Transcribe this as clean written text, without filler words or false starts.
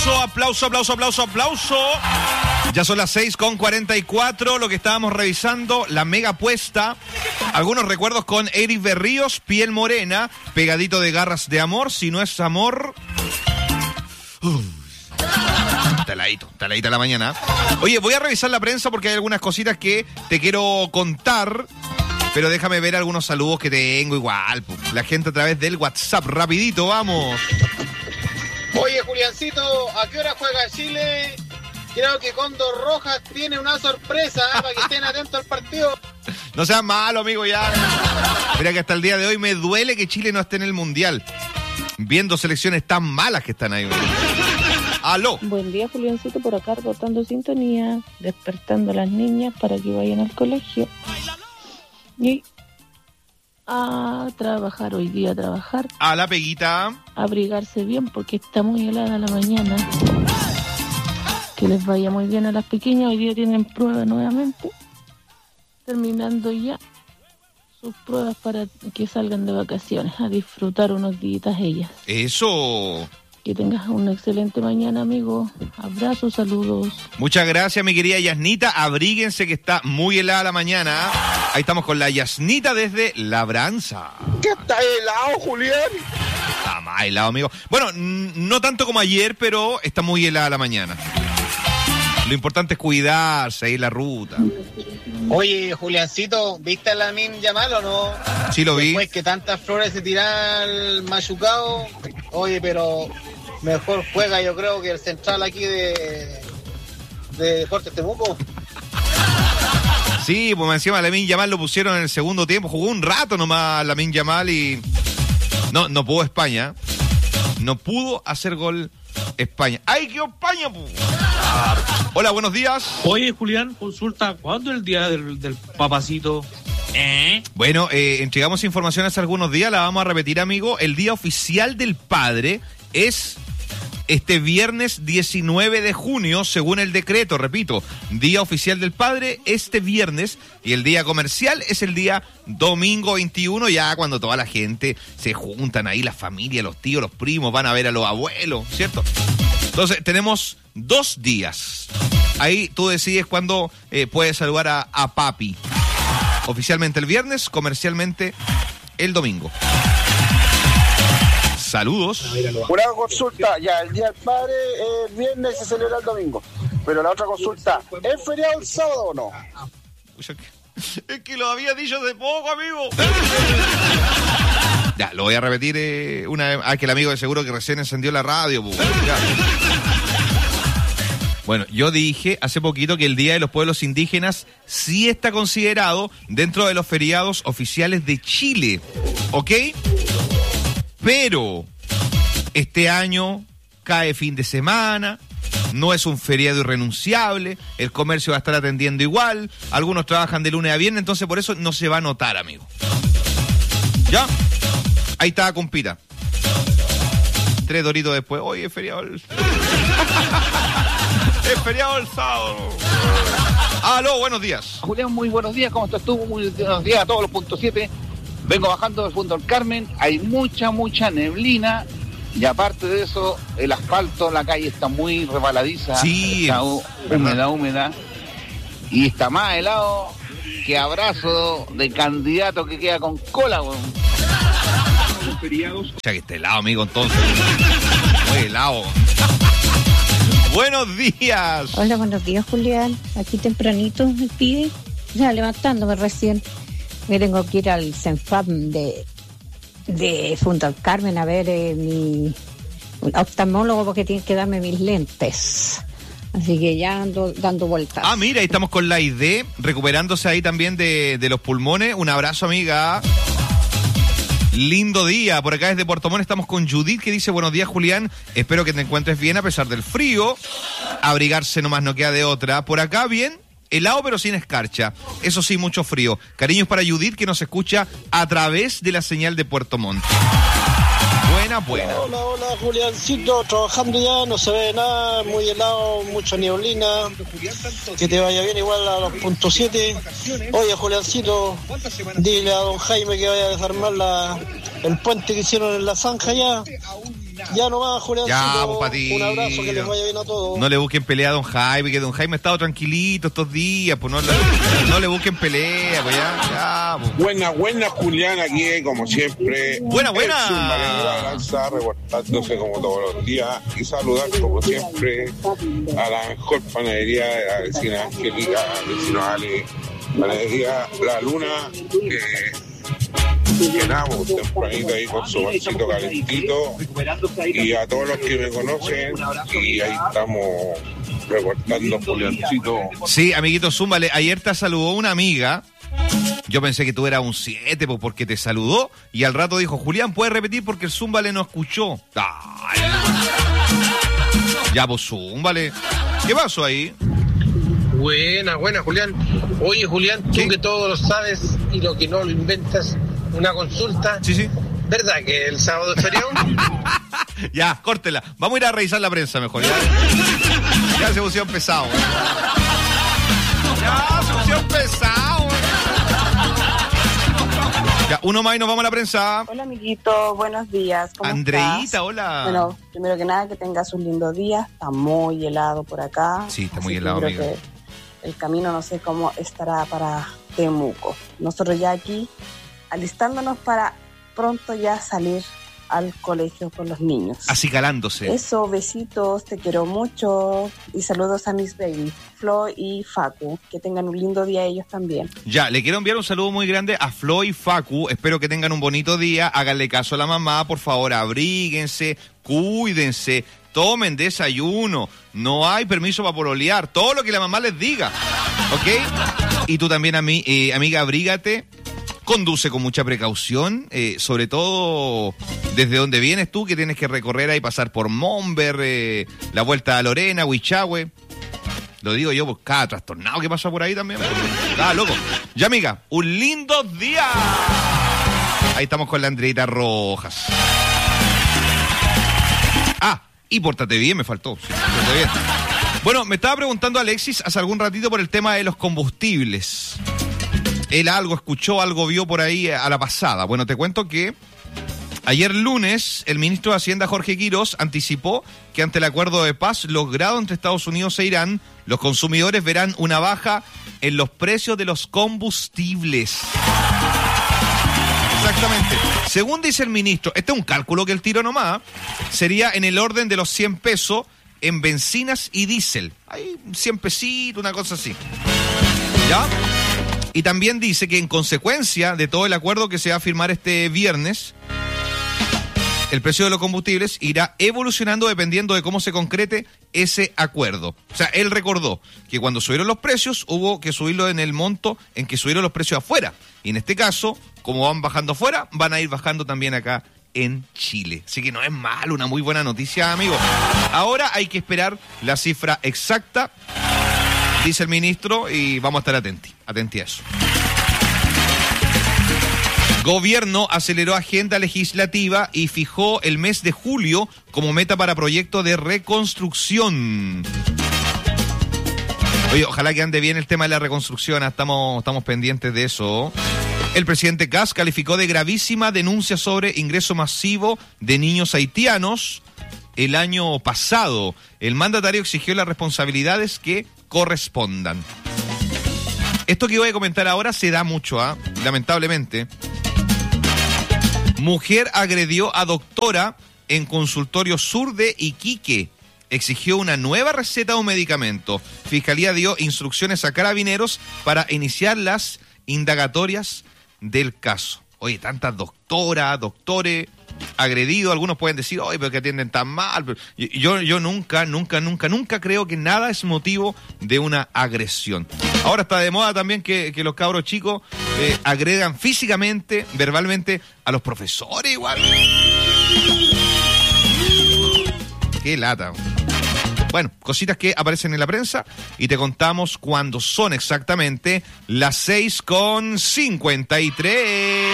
Aplauso. Ya son las 6:44, lo que estábamos revisando, la mega apuesta. Algunos recuerdos con Eric Berríos, Piel Morena, Pegadito de Garras de Amor, Si no es amor... Taladita la mañana. Oye, voy a revisar la prensa porque hay algunas cositas que te quiero contar, pero déjame ver algunos saludos que tengo igual. La gente a través del WhatsApp, rapidito, vamos. Oye, Juliancito, ¿a qué hora juega Chile? Creo que Cóndor Rojas tiene una sorpresa, para que estén atentos al partido. No seas malo, amigo, ya. Mira que hasta el día de hoy me duele que Chile no esté en el Mundial, viendo selecciones tan malas que están ahí. ¡Aló! Buen día, Juliancito, por acá rebotando sintonía, despertando a las niñas para que vayan al colegio. Y a trabajar hoy día, a la peguita. Abrigarse bien porque está muy helada la mañana. Que les vaya muy bien a las pequeñas. Hoy día tienen pruebas nuevamente, terminando ya sus pruebas para que salgan de vacaciones a disfrutar unos días ellas. Eso. Que tengas una excelente mañana, amigo. Abrazos, saludos. Muchas gracias, mi querida Yasnita. Abríguense que está muy helada la mañana. Ahí estamos con la Yasnita desde Labranza. ¿Qué está helado, Julián? Está más helado, amigo. Bueno, no tanto como ayer, pero está muy helada la mañana. Lo importante es cuidarse, ahí la ruta. Oye, Juliancito, ¿viste a Lamine Yamal o no? Sí, lo vi. Después que tantas flores se tiran al machucado. Oye, pero mejor juega, yo creo, que el central aquí de Deportes Temuco. Sí, pues encima a Lamine Yamal lo pusieron en el segundo tiempo. Jugó un rato nomás Lamine Yamal y... No pudo España. No pudo hacer gol España. ¡Ay, qué España! Hola, buenos días. Oye, Julián, consulta, ¿cuándo es el día del papacito? Bueno, entregamos información hace algunos días, la vamos a repetir, amigo. El día oficial del padre es este viernes 19 de junio, según el decreto, repito. Día oficial del padre este viernes, y el día comercial es el día domingo 21, ya cuando toda la gente se juntan ahí, la familia, los tíos, los primos, van a ver a los abuelos, ¿cierto? Entonces, tenemos 2 días. Ahí tú decides cuándo puedes saludar a papi. Oficialmente el viernes, comercialmente el domingo. Saludos. Una consulta, ya el día del padre el viernes se celebra el domingo. Pero la otra consulta, ¿es feriado el sábado o no? Es que lo había dicho hace poco, amigo. Ya, lo voy a repetir una vez. Que el amigo de seguro que recién encendió la radio. Bueno, yo dije hace poquito que el Día de los Pueblos Indígenas sí está considerado dentro de los feriados oficiales de Chile, ¿ok? Pero este año cae fin de semana, no es un feriado irrenunciable, el comercio va a estar atendiendo igual, algunos trabajan de lunes a viernes, entonces por eso no se va a notar, amigo. ¿Ya? Ahí está, compita. 3 doritos después, oye, es feriado el... Es feriado el sábado. Aló, buenos días. Julián, muy buenos días, ¿cómo estás tú? Muy buenos días a todos los puntos 7. Vengo bajando del Punto del Carmen, hay mucha neblina y aparte de eso, el asfalto, la calle está muy resbaladiza, sí, está húmeda y está más helado que abrazo de candidato que queda con cola, weón. O sea que está helado, amigo, entonces. Muy helado. Buenos días. Hola, buenos días, Julián. Aquí tempranito me pide, ya levantándome recién. Me tengo que ir al CENFAM de Punta del Carmen a ver mi oftalmólogo porque tiene que darme mis lentes. Así que ya ando dando vueltas. Ah, mira, ahí estamos con la ID, recuperándose ahí también de los pulmones. Un abrazo, amiga. Lindo día. Por acá desde Puerto Montt estamos con Judith, que dice: buenos días, Julián. Espero que te encuentres bien a pesar del frío. Abrigarse nomás no queda de otra. Por acá bien, helado pero sin escarcha. Eso sí, mucho frío. Cariños para Judith, que nos escucha a través de la señal de Puerto Montt. Buena. Hola, Juliancito, trabajando ya, no se ve nada, muy helado, mucha neblina. Que te vaya bien igual a los puntos 7. Oye, Juliancito, dile a don Jaime que vaya a desarmar el puente que hicieron en la zanja ya. Ya nomás, Juliancito. pues, Patito. Un abrazo, que les vaya bien a todos. No le busquen pelea a don Jaime, que don Jaime ha estado tranquilito estos días, pues no le busquen pelea, pues ya pues. Buena, Julián, aquí como siempre. Buena. El Zumba de la Lanza, reportándose como todos los días y saludar como siempre a la mejor panadería de la vecina Angélica, vecino Ale, panadería La Luna, que nada, tempranito ahí con su bolsito calentito, y a todos los que me conocen, y ahí estamos reportando, Juliancito. Sí, amiguito Zúmbale, ayer te saludó una amiga. Yo pensé que tú eras un 7 porque te saludó y al rato dijo, Julián, ¿puedes repetir porque el Zúmbale no escuchó? Ay. Ya, pues Zúmbale. ¿Qué pasó ahí? Buena, Julián. Oye, Julián, tú que todo lo sabes y lo que no lo inventas, una consulta. Sí. ¿Verdad que el sábado es feriado? Ya, córtela. Vamos a ir a revisar la prensa mejor. Ya se pusieron pesado. Ya se pusieron pesado. Ya, uno más y nos vamos a la prensa. Hola, amiguito, buenos días. ¿Cómo Andreita, estás? hola. Bueno, primero que nada, que tengas un lindo día. Está muy helado por acá. Sí, está muy así helado, que amiga. creo que el camino no sé cómo estará para Temuco. Nosotros ya aquí, alistándonos para pronto ya salir al colegio con los niños. Así calándose. Eso, besitos, te quiero mucho y saludos a mis baby, Flo y Facu, que tengan un lindo día ellos también. Ya, le quiero enviar un saludo muy grande a Flo y Facu, espero que tengan un bonito día, háganle caso a la mamá, por favor, abríguense, cuídense, tomen desayuno, no hay permiso para pololear, todo lo que la mamá les diga, ¿ok? Y tú también, amiga, abrígate. Conduce con mucha precaución, sobre todo desde donde vienes tú, que tienes que recorrer ahí, pasar por Monver, la vuelta a Lorena, Huichahue. Lo digo yo, pues cada trastornado que pasa por ahí también. Cada loco. Ya, amiga, un lindo día. Ahí estamos con la Andreita Rojas. Ah, y pórtate bien, me faltó. Sí, pórtate bien. Bueno, me estaba preguntando Alexis hace algún ratito por el tema de los combustibles. Él algo escuchó, algo vio por ahí a la pasada. Bueno, te cuento que ayer lunes el ministro de Hacienda Jorge Quirós anticipó que ante el acuerdo de paz logrado entre Estados Unidos e Irán, los consumidores verán una baja en los precios de los combustibles. Exactamente. Según dice el ministro, este es un cálculo que él tiró nomás, sería en el orden de los 100 pesos en bencinas y diésel. Hay 100 pesitos, una cosa así. ¿Ya? Y también dice que en consecuencia de todo el acuerdo que se va a firmar este viernes, el precio de los combustibles irá evolucionando dependiendo de cómo se concrete ese acuerdo. O sea, él recordó que cuando subieron los precios hubo que subirlo en el monto en que subieron los precios afuera. Y en este caso, como van bajando afuera, van a ir bajando también acá en Chile. Así que no es mal, una muy buena noticia, amigo. Ahora hay que esperar la cifra exacta, dice el ministro, y vamos a estar atentos a eso. Gobierno aceleró agenda legislativa y fijó el mes de julio como meta para proyecto de reconstrucción. Oye, ojalá que ande bien el tema de la reconstrucción, estamos pendientes de eso. El presidente Kast calificó de gravísima denuncia sobre ingreso masivo de niños haitianos el año pasado. El mandatario exigió las responsabilidades que correspondan. Esto que voy a comentar ahora se da mucho, lamentablemente. Mujer agredió a doctora en consultorio sur de Iquique. Exigió una nueva receta o medicamento. Fiscalía dio instrucciones a carabineros para iniciar las indagatorias del caso. Oye, tantas doctoras, doctores agredidos, algunos pueden decir, oye, pero que atienden tan mal. Pero yo nunca creo que nada es motivo de una agresión. Ahora está de moda también que los cabros chicos agredan físicamente, verbalmente a los profesores igual. Qué lata. Bueno, cositas que aparecen en la prensa y te contamos cuando son exactamente las 6:53.